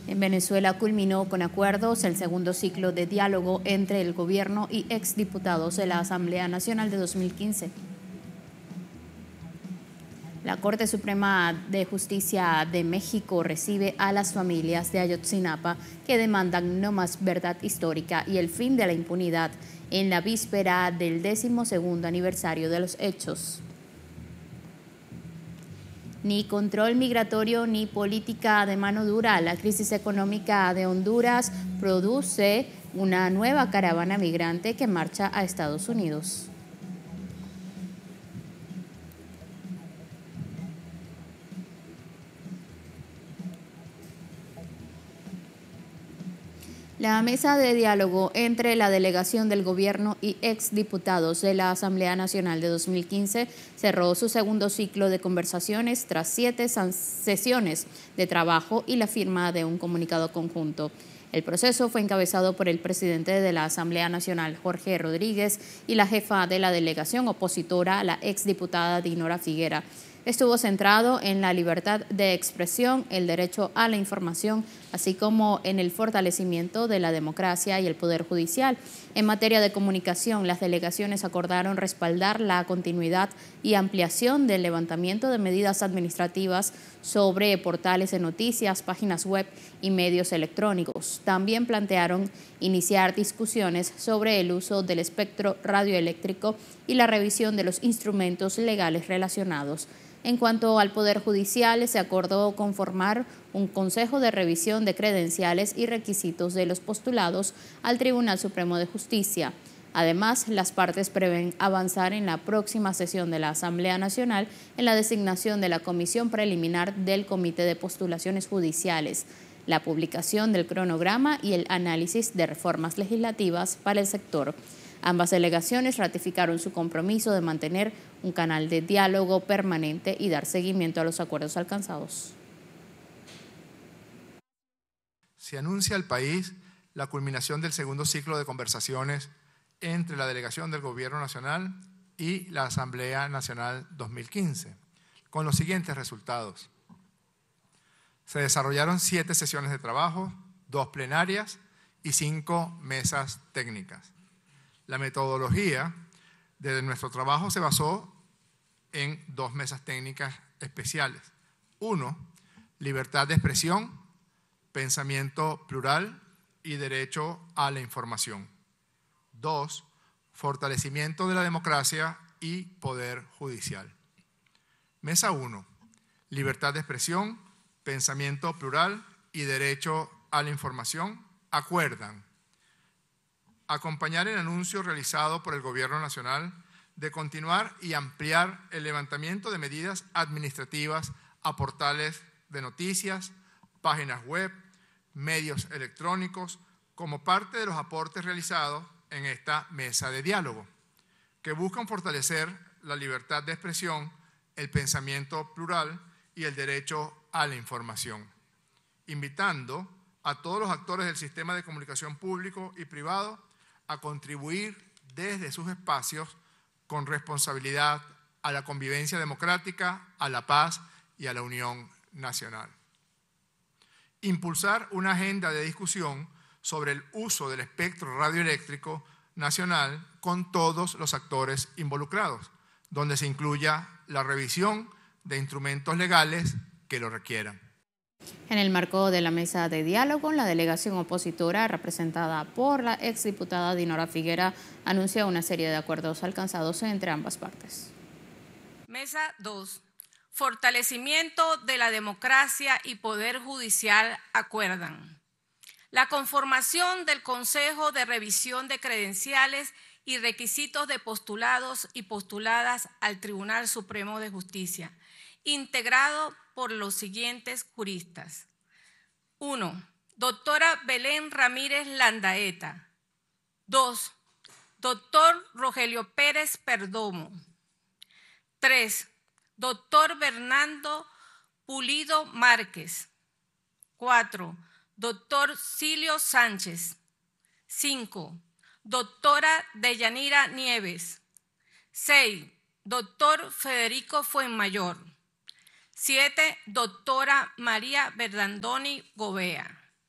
En Venezuela culminó con acuerdos el segundo ciclo de diálogo entre el gobierno y exdiputados de la Asamblea Nacional de 2015. La Corte Suprema de Justicia de México recibe a las familias de Ayotzinapa que demandan no más verdad histórica y el fin de la impunidad en la víspera del 12º aniversario de los hechos. Ni control migratorio ni política de mano dura. La crisis económica de Honduras produce una nueva caravana migrante que marcha a Estados Unidos. La mesa de diálogo entre la delegación del gobierno y exdiputados de la Asamblea Nacional de 2015 cerró su segundo ciclo de conversaciones tras 7 sesiones de trabajo y la firma de un comunicado conjunto. El proceso fue encabezado por el presidente de la Asamblea Nacional, Jorge Rodríguez, y la jefa de la delegación opositora, la exdiputada Dinora Figuera. Estuvo centrado en la libertad de expresión, el derecho a la información, así como en el fortalecimiento de la democracia y el poder judicial. En materia de comunicación, las delegaciones acordaron respaldar la continuidad y ampliación del levantamiento de medidas administrativas sobre portales de noticias, páginas web y medios electrónicos. También plantearon iniciar discusiones sobre el uso del espectro radioeléctrico y la revisión de los instrumentos legales relacionados. En cuanto al Poder Judicial, se acordó conformar un Consejo de Revisión de Credenciales y Requisitos de los postulados al Tribunal Supremo de Justicia. Además, las partes prevén avanzar en la próxima sesión de la Asamblea Nacional en la designación de la Comisión Preliminar del Comité de Postulaciones Judiciales, la publicación del cronograma y el análisis de reformas legislativas para el sector. Ambas delegaciones ratificaron su compromiso de mantener un canal de diálogo permanente y dar seguimiento a los acuerdos alcanzados. Se anuncia al país la culminación del segundo ciclo de conversaciones entre la delegación del Gobierno Nacional y la Asamblea Nacional 2015, con los siguientes resultados. Se desarrollaron 7 sesiones de trabajo, 2 plenarias y 5 mesas técnicas. La metodología de nuestro trabajo se basó en 2 mesas técnicas especiales. 1, libertad de expresión, pensamiento plural y derecho a la información. 2, fortalecimiento de la democracia y poder judicial. Mesa 1, libertad de expresión, pensamiento plural y derecho a la información, acuerdan acompañar el anuncio realizado por el Gobierno Nacional de continuar y ampliar el levantamiento de medidas administrativas a portales de noticias, páginas web, medios electrónicos, como parte de los aportes realizados en esta mesa de diálogo, que buscan fortalecer la libertad de expresión, el pensamiento plural y el derecho a la información, invitando a todos los actores del sistema de comunicación público y privado a contribuir desde sus espacios con responsabilidad a la convivencia democrática, a la paz y a la unión nacional. Impulsar una agenda de discusión sobre el uso del espectro radioeléctrico nacional con todos los actores involucrados, donde se incluya la revisión de instrumentos legales que lo requieran. En el marco de la mesa de diálogo, la delegación opositora, representada por la exdiputada Dinora Figuera, anunció una serie de acuerdos alcanzados entre ambas partes. Mesa 2. Fortalecimiento de la democracia y poder judicial acuerdan. La conformación del Consejo de Revisión de Credenciales y Requisitos de Postulados y Postuladas al Tribunal Supremo de Justicia, integrado por los siguientes juristas. 1. Doctora Belén Ramírez Landaeta. 2. Doctor Rogelio Pérez Perdomo. 3. Doctor Bernardo Pulido Márquez. 4. Doctor Silio Sánchez. 5. Doctora Deyanira Nieves. 6. Doctor Federico Fuenmayor. 7. Doctora María Bernardoni Gobea.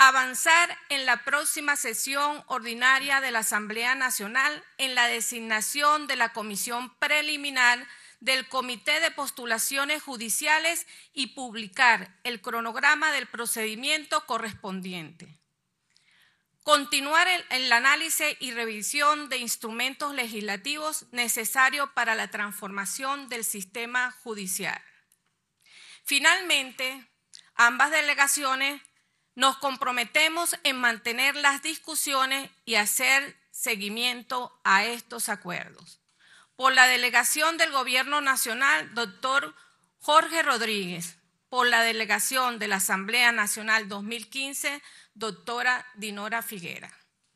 Avanzar en la próxima sesión ordinaria de la Asamblea Nacional en la designación de la comisión preliminar del Comité de Postulaciones Judiciales y publicar el cronograma del procedimiento correspondiente. Continuar el análisis y revisión de instrumentos legislativos necesarios para la transformación del sistema judicial. Finalmente, ambas delegaciones nos comprometemos en mantener las discusiones y hacer seguimiento a estos acuerdos. Por la delegación del Gobierno Nacional, doctor Jorge Rodríguez. Por la delegación de la Asamblea Nacional 2015, doctora Dinora Figuera.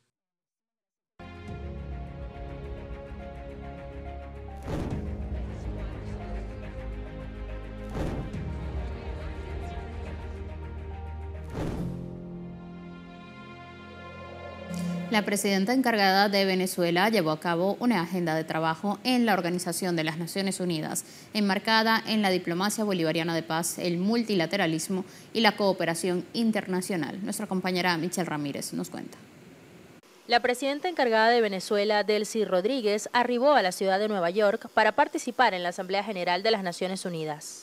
La presidenta encargada de Venezuela llevó a cabo una agenda de trabajo en la Organización de las Naciones Unidas, enmarcada en la diplomacia bolivariana de paz, el multilateralismo y la cooperación internacional. Nuestra compañera Michelle Ramírez nos cuenta. La presidenta encargada de Venezuela, Delcy Rodríguez, arribó a la ciudad de Nueva York para participar en la Asamblea General de las Naciones Unidas.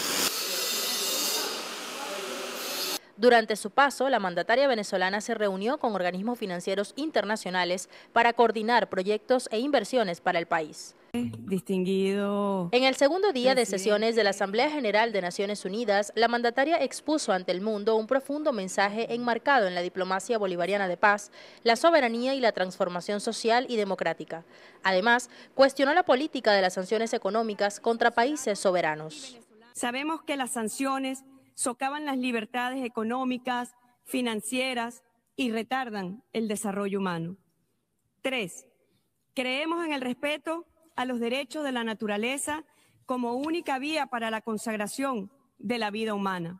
Durante su paso, la mandataria venezolana se reunió con organismos financieros internacionales para coordinar proyectos e inversiones para el país. Distinguido. En el segundo día de sesiones de la Asamblea General de Naciones Unidas, la mandataria expuso ante el mundo un profundo mensaje enmarcado en la diplomacia bolivariana de paz, la soberanía y la transformación social y democrática. Además, cuestionó la política de las sanciones económicas contra países soberanos. Sabemos que las sanciones socavan las libertades económicas, financieras y retardan el desarrollo humano. 3. Creemos en el respeto a los derechos de la naturaleza como única vía para la consagración de la vida humana.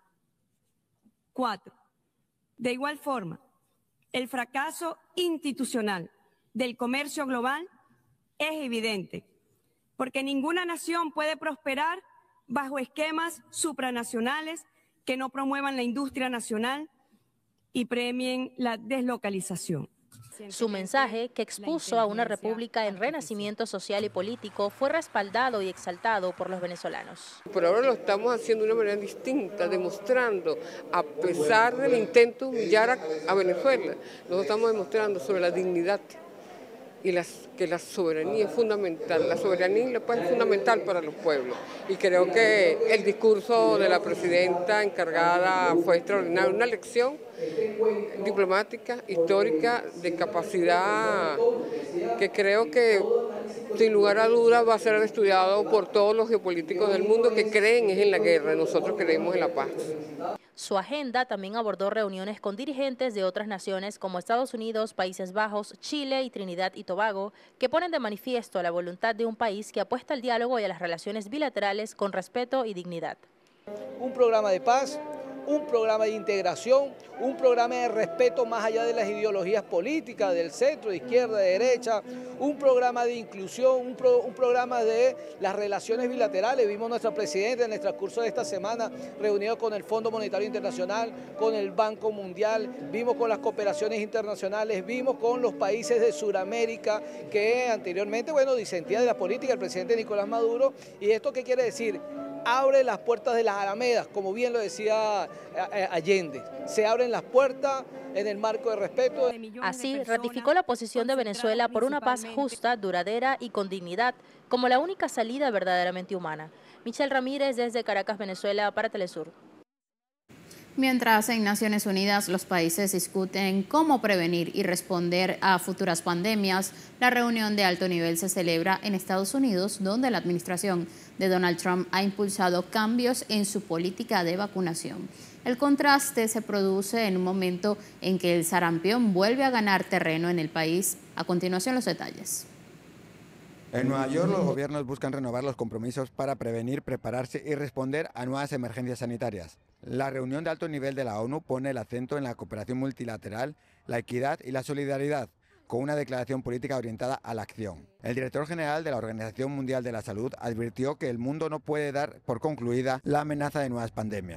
4. De igual forma, el fracaso institucional del comercio global es evidente, porque ninguna nación puede prosperar bajo esquemas supranacionales que no promuevan la industria nacional y premien la deslocalización. Su mensaje, que expuso a una república en renacimiento social y político, fue respaldado y exaltado por los venezolanos. Por ahora lo estamos haciendo de una manera distinta, demostrando, a pesar del intento de humillar a Venezuela, nosotros estamos demostrando sobre la dignidad y que la soberanía es fundamental, la soberanía y la paz es fundamental para los pueblos. Y creo que el discurso de la presidenta encargada fue extraordinario, una lección diplomática, histórica, de capacidad que creo que sin lugar a dudas va a ser estudiado por todos los geopolíticos del mundo que creen en la guerra, nosotros creemos en la paz. Su agenda también abordó reuniones con dirigentes de otras naciones como Estados Unidos, Países Bajos, Chile y Trinidad y Tobago, que ponen de manifiesto la voluntad de un país que apuesta al diálogo y a las relaciones bilaterales con respeto y dignidad. Un programa de paz, un programa de integración, un programa de respeto más allá de las ideologías políticas, del centro, de izquierda, de derecha, un programa de inclusión, un programa de las relaciones bilaterales. Vimos nuestra presidenta en el transcurso de esta semana reunido con el Fondo Monetario Internacional, con el Banco Mundial, vimos con las cooperaciones internacionales, vimos con los países de Sudamérica que anteriormente, disentían de la política del presidente Nicolás Maduro. ¿Y esto qué quiere decir? Abre las puertas de las alamedas, como bien lo decía Allende. Se abren las puertas en el marco de respeto. Así, ratificó la posición de Venezuela por una paz justa, duradera y con dignidad, como la única salida verdaderamente humana. Michelle Ramírez desde Caracas, Venezuela, para Telesur. Mientras en Naciones Unidas los países discuten cómo prevenir y responder a futuras pandemias, la reunión de alto nivel se celebra en Estados Unidos, donde la administración de Donald Trump ha impulsado cambios en su política de vacunación. El contraste se produce en un momento en que el sarampión vuelve a ganar terreno en el país. A continuación, los detalles. En Nueva York, los gobiernos buscan renovar los compromisos para prevenir, prepararse y responder a nuevas emergencias sanitarias. La reunión de alto nivel de la ONU pone el acento en la cooperación multilateral, la equidad y la solidaridad, con una declaración política orientada a la acción. El director general de la Organización Mundial de la Salud advirtió que el mundo no puede dar por concluida la amenaza de nuevas pandemias.